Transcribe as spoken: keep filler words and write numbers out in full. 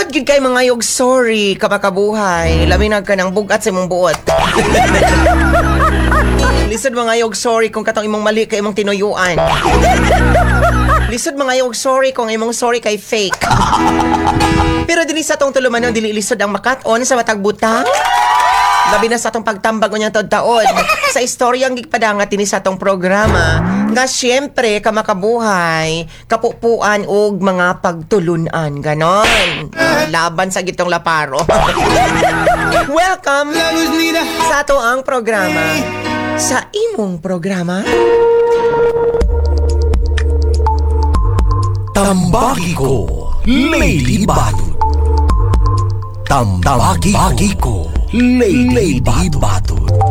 Lisod gid kay mga yog sorry kapakabuhay. Laminag ka ng bugat sa imong buot. Lisod mga yog sorry kung katong imong mali kay imong tinuyuan. Lisod mga yog sorry kung imong sorry kay fake. Pero dili sa tong tulumanon dili lisod ang makat-on sa matag butang. Labi na sa atong pagtambag unyang taon sa istoryang gigpadangat dinhi sa atong programa nga siyempre kamakabuhay, kapupuan og mga pagtulunan ganon. Laban sa gitong laparo. Welcome sa ato ang programa. Sa imong programa Tambaki ko, Lady Batut. Tambaki ko, Lady Batut.